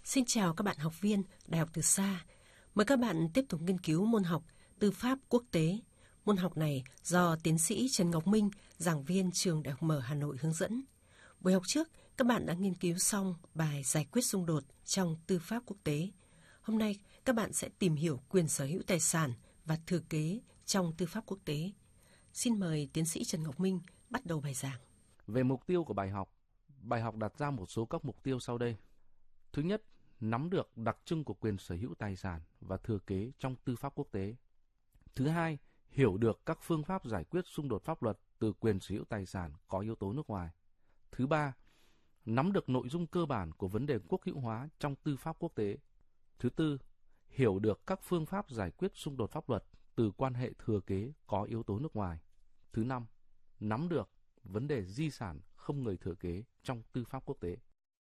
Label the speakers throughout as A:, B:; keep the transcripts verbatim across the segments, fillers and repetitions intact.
A: Xin chào các bạn học viên Đại học Từ Xa. Mời các bạn tiếp tục nghiên cứu môn học Tư pháp quốc tế. Môn học này do tiến sĩ Trần Ngọc Minh, giảng viên trường Đại học Mở Hà Nội hướng dẫn. Buổi học trước, các bạn đã nghiên cứu xong bài giải quyết xung đột trong tư pháp quốc tế. Hôm nay, các bạn sẽ tìm hiểu quyền sở hữu tài sản và thừa kế trong tư pháp quốc tế. Xin mời tiến sĩ Trần Ngọc Minh bắt đầu bài giảng.
B: Về mục tiêu của bài học, bài học đặt ra một số các mục tiêu sau đây. Thứ nhất, nắm được đặc trưng của quyền sở hữu tài sản và thừa kế trong tư pháp quốc tế. Thứ hai, hiểu được các phương pháp giải quyết xung đột pháp luật từ quyền sở hữu tài sản có yếu tố nước ngoài. Thứ ba, nắm được nội dung cơ bản của vấn đề quốc hữu hóa trong tư pháp quốc tế. Thứ tư, hiểu được các phương pháp giải quyết xung đột pháp luật từ quan hệ thừa kế có yếu tố nước ngoài. Thứ năm, nắm được vấn đề di sản không người thừa kế trong tư pháp quốc tế.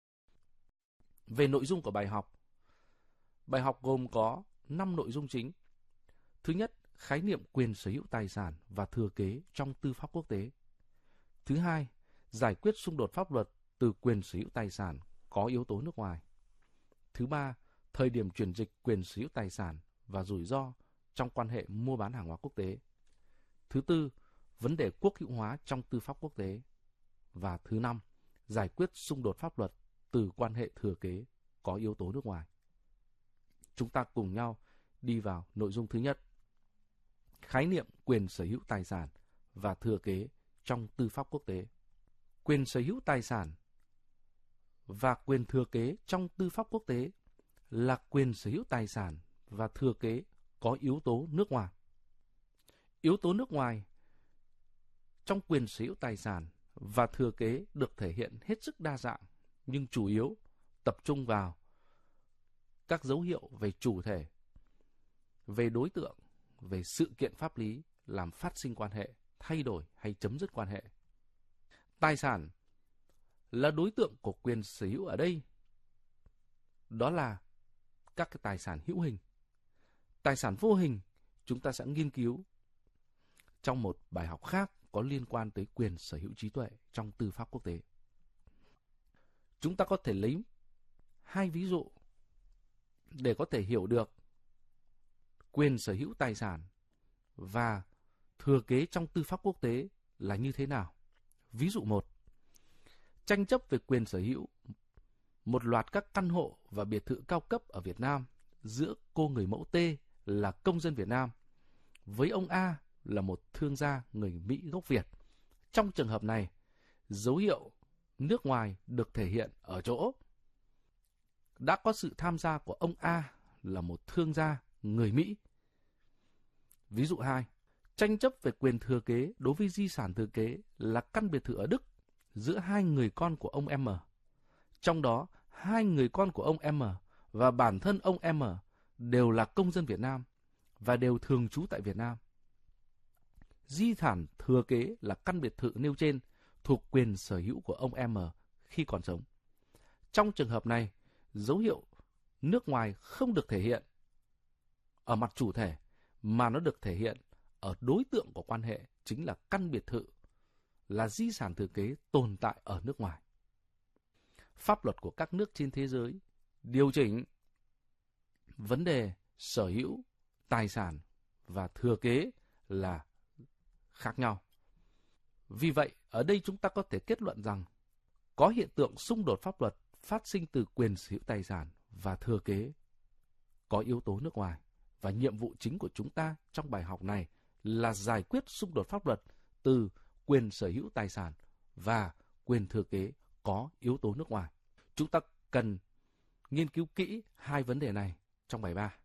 B: Về nội dung của bài học, bài học gồm có năm nội dung chính. Thứ nhất, khái niệm quyền sở hữu tài sản và thừa kế trong tư pháp quốc tế. Thứ hai, giải quyết xung đột pháp luật từ quyền sở hữu tài sản có yếu tố nước ngoài. Thứ ba, thời điểm chuyển dịch quyền sở hữu tài sản và rủi ro trong quan hệ mua bán hàng hóa quốc tế. Thứ tư, vấn đề quốc hữu hóa trong tư pháp quốc tế. Và thứ năm, giải quyết xung đột pháp luật từ quan hệ thừa kế có yếu tố nước ngoài. Chúng ta cùng nhau đi vào nội dung thứ nhất. Khái niệm quyền sở hữu tài sản và thừa kế trong tư pháp quốc tế. Quyền sở hữu tài sản và quyền thừa kế trong tư pháp quốc tế là quyền sở hữu tài sản và thừa kế có yếu tố nước ngoài. Yếu tố nước ngoài trong quyền sở hữu tài sản và thừa kế được thể hiện hết sức đa dạng, nhưng chủ yếu tập trung vào các dấu hiệu về chủ thể, về đối tượng, về sự kiện pháp lý làm phát sinh quan hệ, thay đổi hay chấm dứt quan hệ. Tài sản là đối tượng của quyền sở hữu ở đây. Đó là các cái tài sản hữu hình. Tài sản vô hình chúng ta sẽ nghiên cứu trong một bài học khác có liên quan tới quyền sở hữu trí tuệ trong tư pháp quốc tế. Chúng ta có thể lấy hai ví dụ để có thể hiểu được quyền sở hữu tài sản và thừa kế trong tư pháp quốc tế là như thế nào. Ví dụ một, tranh chấp về quyền sở hữu một loạt các căn hộ và biệt thự cao cấp ở Việt Nam giữa cô người mẫu T là công dân Việt Nam với ông A là một thương gia người Mỹ gốc Việt. Trong trường hợp này, dấu hiệu nước ngoài được thể hiện ở chỗ đã có sự tham gia của ông A là một thương gia người Mỹ. Ví dụ hai, tranh chấp về quyền thừa kế đối với di sản thừa kế là căn biệt thự ở Đức giữa hai người con của ông M. Trong đó, hai người con của ông M và bản thân ông M đều là công dân Việt Nam và đều thường trú tại Việt Nam. Di sản thừa kế là căn biệt thự nêu trên thuộc quyền sở hữu của ông M khi còn sống. Trong trường hợp này, dấu hiệu nước ngoài không được thể hiện ở mặt chủ thể, mà nó được thể hiện ở đối tượng của quan hệ, chính là căn biệt thự, là di sản thừa kế tồn tại ở nước ngoài. Pháp luật của các nước trên thế giới điều chỉnh vấn đề sở hữu tài sản và thừa kế là khác nhau. Vì vậy, ở đây chúng ta có thể kết luận rằng có hiện tượng xung đột pháp luật phát sinh từ quyền sở hữu tài sản và thừa kế có yếu tố nước ngoài. Và nhiệm vụ chính của chúng ta trong bài học này là giải quyết xung đột pháp luật từ quyền sở hữu tài sản và quyền thừa kế có yếu tố nước ngoài. Chúng ta cần nghiên cứu kỹ hai vấn đề này trong bài ba.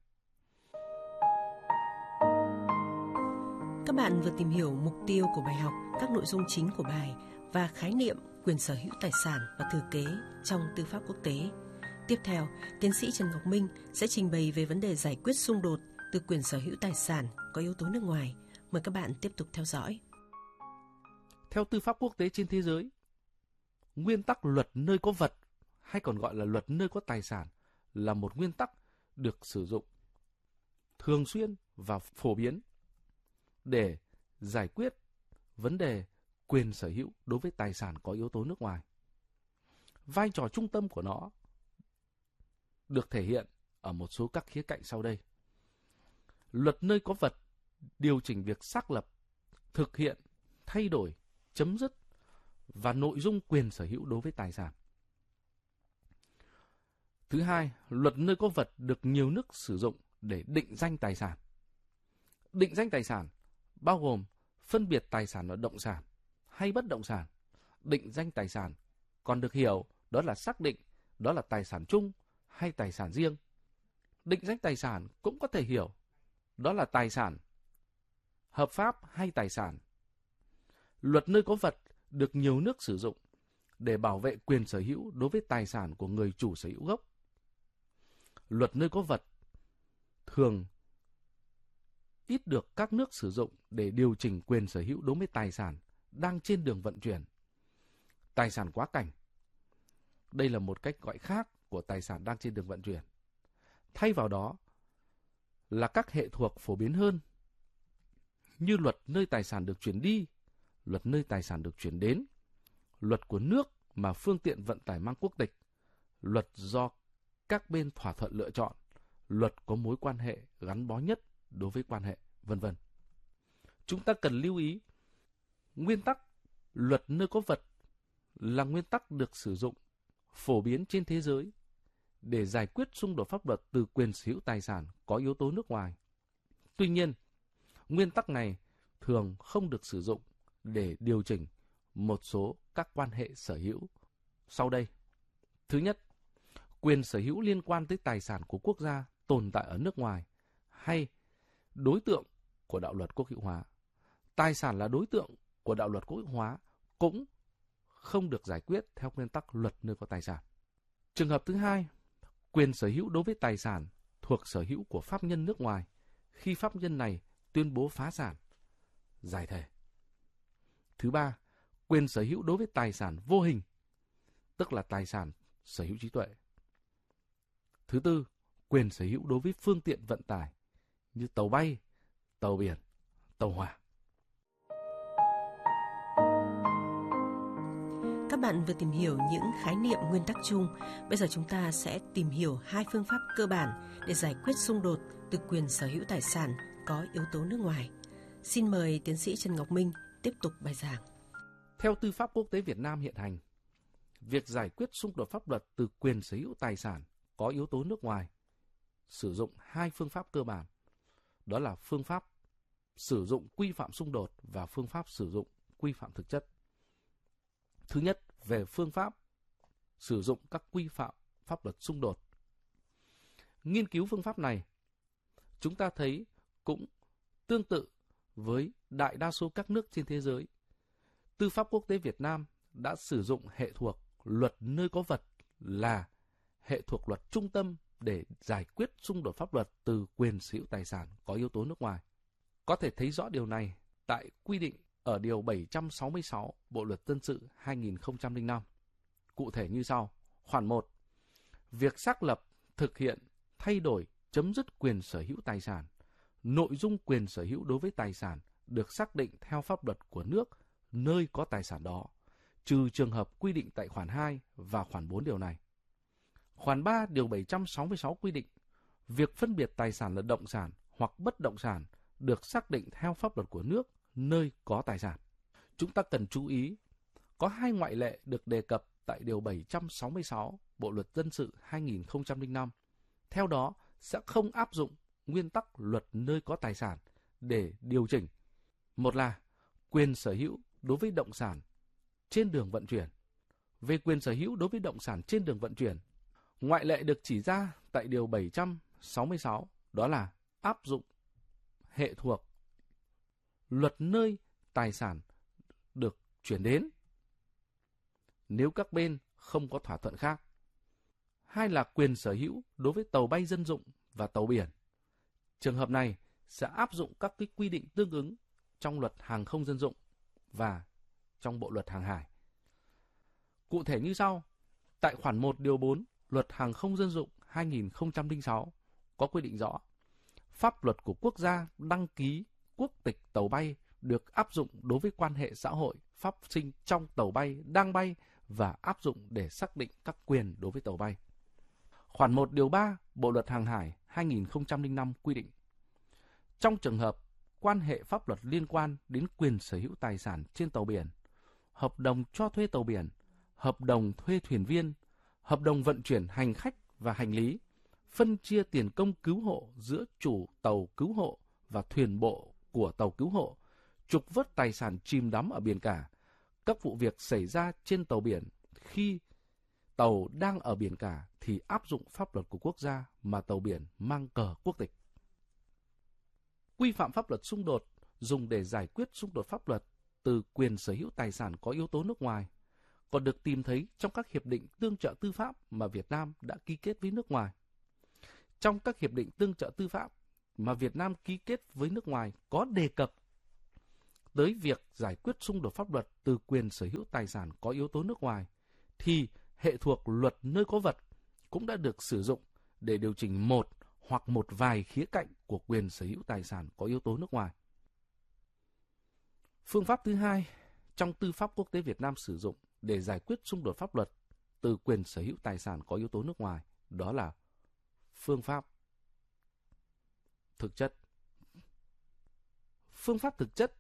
A: Các bạn vừa tìm hiểu mục tiêu của bài học, các nội dung chính của bài và khái niệm quyền sở hữu tài sản và thừa kế trong tư pháp quốc tế. Tiếp theo, tiến sĩ Trần Ngọc Minh sẽ trình bày về vấn đề giải quyết xung đột từ quyền sở hữu tài sản có yếu tố nước ngoài. Mời các bạn tiếp tục theo dõi.
B: Theo tư pháp quốc tế trên thế giới, nguyên tắc luật nơi có vật, hay còn gọi là luật nơi có tài sản, là một nguyên tắc được sử dụng thường xuyên và phổ biến để giải quyết vấn đề quyền sở hữu đối với tài sản có yếu tố nước ngoài. Vai trò trung tâm của nó được thể hiện ở một số các khía cạnh sau đây. Luật nơi có vật điều chỉnh việc xác lập, thực hiện, thay đổi, chấm dứt và nội dung quyền sở hữu đối với tài sản. Thứ hai, luật nơi có vật được nhiều nước sử dụng để định danh tài sản. Định danh tài sản bao gồm phân biệt tài sản là động sản hay bất động sản. Định danh tài sản còn được hiểu đó là xác định đó là tài sản chung hay tài sản riêng. Định danh tài sản cũng có thể hiểu đó là tài sản hợp pháp hay tài sản. Luật nơi có vật được nhiều nước sử dụng để bảo vệ quyền sở hữu đối với tài sản của người chủ sở hữu gốc. Luật nơi có vật thường ít được các nước sử dụng để điều chỉnh quyền sở hữu đối với tài sản đang trên đường vận chuyển. Tài sản quá cảnh. Đây là một cách gọi khác của tài sản đang trên đường vận chuyển. Thay vào đó là các hệ thuộc phổ biến hơn như luật nơi tài sản được chuyển đi, luật nơi tài sản được chuyển đến, luật của nước mà phương tiện vận tải mang quốc tịch, luật do các bên thỏa thuận lựa chọn, luật có mối quan hệ gắn bó nhất đối với quan hệ, vân vân. Chúng ta cần lưu ý, nguyên tắc luật nơi có vật là nguyên tắc được sử dụng phổ biến trên thế giới để giải quyết xung đột pháp luật từ quyền sở hữu tài sản có yếu tố nước ngoài. Tuy nhiên, nguyên tắc này thường không được sử dụng để điều chỉnh một số các quan hệ sở hữu sau đây. Thứ nhất, quyền sở hữu liên quan tới tài sản của quốc gia tồn tại ở nước ngoài hay đối tượng của đạo luật quốc hữu hóa. Tài sản là đối tượng của đạo luật quốc hữu hóa cũng không được giải quyết theo nguyên tắc luật nơi có tài sản. Trường hợp thứ hai, quyền sở hữu đối với tài sản thuộc sở hữu của pháp nhân nước ngoài khi pháp nhân này tuyên bố phá sản, giải thể. Thứ ba, quyền sở hữu đối với tài sản vô hình, tức là tài sản sở hữu trí tuệ. Thứ tư, quyền sở hữu đối với phương tiện vận tải như tàu bay, tàu biển, tàu hỏa.
A: Các bạn vừa tìm hiểu những khái niệm nguyên tắc chung. Bây giờ chúng ta sẽ tìm hiểu hai phương pháp cơ bản để giải quyết xung đột từ quyền sở hữu tài sản có yếu tố nước ngoài. Xin mời tiến sĩ Trần Ngọc Minh tiếp tục bài giảng.
B: Theo tư pháp quốc tế Việt Nam hiện hành, việc giải quyết xung đột pháp luật từ quyền sở hữu tài sản có yếu tố nước ngoài sử dụng hai phương pháp cơ bản. Đó là phương pháp sử dụng quy phạm xung đột và phương pháp sử dụng quy phạm thực chất. Thứ nhất, về phương pháp sử dụng các quy phạm pháp luật xung đột. Nghiên cứu phương pháp này, chúng ta thấy cũng tương tự với đại đa số các nước trên thế giới. Tư pháp quốc tế Việt Nam đã sử dụng hệ thuộc luật nơi có vật là hệ thuộc luật trung tâm để giải quyết xung đột pháp luật từ quyền sở hữu tài sản có yếu tố nước ngoài. Có thể thấy rõ điều này tại quy định ở điều bảy trăm sáu mươi sáu Bộ luật dân sự hai nghìn không trăm lẻ năm. Cụ thể như sau. Khoản một. Việc xác lập, thực hiện, thay đổi, chấm dứt quyền sở hữu tài sản. Nội dung quyền sở hữu đối với tài sản được xác định theo pháp luật của nước nơi có tài sản đó, trừ trường hợp quy định tại khoản hai và khoản bốn điều này. Khoản ba điều bảy trăm sáu mươi sáu quy định, việc phân biệt tài sản là động sản hoặc bất động sản được xác định theo pháp luật của nước nơi có tài sản. Chúng ta cần chú ý, có hai ngoại lệ được đề cập tại điều bảy trăm sáu mươi sáu Bộ luật dân sự hai nghìn không trăm lẻ năm. Theo đó, sẽ không áp dụng nguyên tắc luật nơi có tài sản để điều chỉnh. Một là quyền sở hữu đối với động sản trên đường vận chuyển. Về quyền sở hữu đối với động sản trên đường vận chuyển, ngoại lệ được chỉ ra tại điều bảy trăm sáu mươi sáu, đó là áp dụng hệ thuộc luật nơi tài sản được chuyển đến nếu các bên không có thỏa thuận khác. Hai là quyền sở hữu đối với tàu bay dân dụng và tàu biển. Trường hợp này sẽ áp dụng các cái quy định tương ứng trong luật hàng không dân dụng và trong bộ luật hàng hải. Cụ thể như sau, tại khoản một điều bốn luật hàng không dân dụng hai nghìn không trăm lẻ sáu có quy định rõ, pháp luật của quốc gia đăng ký quốc tịch tàu bay được áp dụng đối với quan hệ xã hội phát sinh trong tàu bay đang bay và áp dụng để xác định các quyền đối với tàu bay. Khoản một điều ba Bộ luật Hàng hải hai nghìn không trăm lẻ năm quy định, trong trường hợp quan hệ pháp luật liên quan đến quyền sở hữu tài sản trên tàu biển, hợp đồng cho thuê tàu biển, hợp đồng thuê thuyền viên, hợp đồng vận chuyển hành khách và hành lý, phân chia tiền công cứu hộ giữa chủ tàu cứu hộ và thuyền bộ của tàu cứu hộ, trục vớt tài sản chìm đắm ở biển cả, các vụ việc xảy ra trên tàu biển khi tàu đang ở biển cả thì áp dụng pháp luật của quốc gia mà tàu biển mang cờ quốc tịch. Quy phạm pháp luật xung đột dùng để giải quyết xung đột pháp luật từ quyền sở hữu tài sản có yếu tố nước ngoài còn được tìm thấy trong các hiệp định tương trợ tư pháp mà Việt Nam đã ký kết với nước ngoài. Trong các hiệp định tương trợ tư pháp mà Việt Nam ký kết với nước ngoài có đề cập tới việc giải quyết xung đột pháp luật từ quyền sở hữu tài sản có yếu tố nước ngoài, thì hệ thuộc luật nơi có vật cũng đã được sử dụng để điều chỉnh một hoặc một vài khía cạnh của quyền sở hữu tài sản có yếu tố nước ngoài. Phương pháp thứ hai trong tư pháp quốc tế Việt Nam sử dụng để giải quyết xung đột pháp luật từ quyền sở hữu tài sản có yếu tố nước ngoài, đó là phương pháp thực chất. Phương pháp thực chất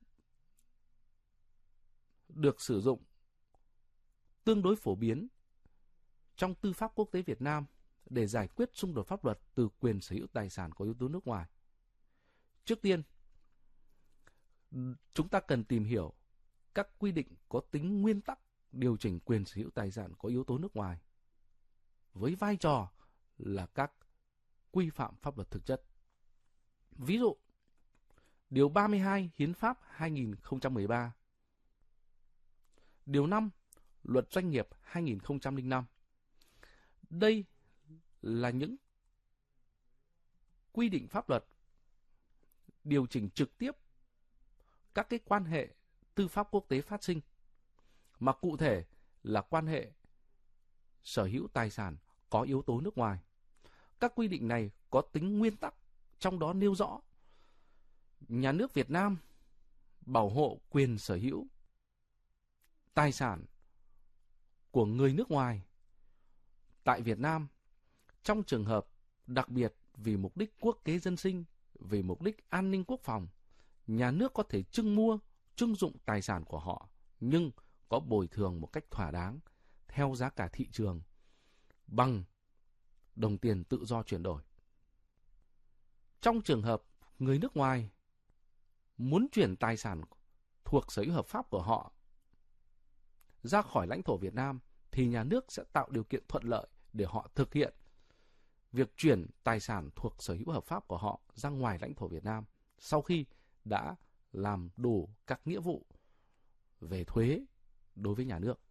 B: được sử dụng tương đối phổ biến trong tư pháp quốc tế Việt Nam để giải quyết xung đột pháp luật từ quyền sở hữu tài sản có yếu tố nước ngoài. Trước tiên, chúng ta cần tìm hiểu các quy định có tính nguyên tắc điều chỉnh quyền sở hữu tài sản có yếu tố nước ngoài với vai trò là các quy phạm pháp luật thực chất. Ví dụ, điều ba mươi hai Hiến pháp hai nghìn không trăm mười ba, điều năm Luật Doanh nghiệp hai nghìn không trăm lẻ năm. Đây là những quy định pháp luật điều chỉnh trực tiếp các cái quan hệ tư pháp quốc tế phát sinh, mà cụ thể là quan hệ sở hữu tài sản có yếu tố nước ngoài. Các quy định này có tính nguyên tắc, trong đó nêu rõ nhà nước Việt Nam bảo hộ quyền sở hữu tài sản của người nước ngoài tại Việt Nam trong trường hợp đặc biệt vì mục đích quốc kế dân sinh, vì mục đích an ninh quốc phòng. Nhà nước có thể trưng mua, trưng dụng tài sản của họ, nhưng có bồi thường một cách thỏa đáng theo giá cả thị trường bằng đồng tiền tự do chuyển đổi. Trong trường hợp người nước ngoài muốn chuyển tài sản thuộc sở hữu hợp pháp của họ ra khỏi lãnh thổ Việt Nam, thì nhà nước sẽ tạo điều kiện thuận lợi để họ thực hiện việc chuyển tài sản thuộc sở hữu hợp pháp của họ ra ngoài lãnh thổ Việt Nam sau khi đã làm đủ các nghĩa vụ về thuế đối với nhà nước.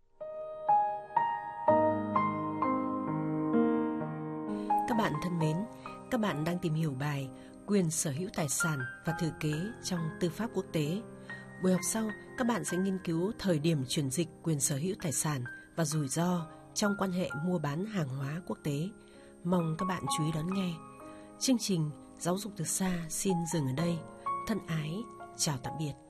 A: Các bạn thân mến, các bạn đang tìm hiểu bài Quyền sở hữu tài sản và thừa kế trong tư pháp quốc tế. Buổi học sau, các bạn sẽ nghiên cứu thời điểm chuyển dịch quyền sở hữu tài sản và rủi ro trong quan hệ mua bán hàng hóa quốc tế. Mong các bạn chú ý đón nghe. Chương trình Giáo dục từ xa xin dừng ở đây. Thân ái, chào tạm biệt.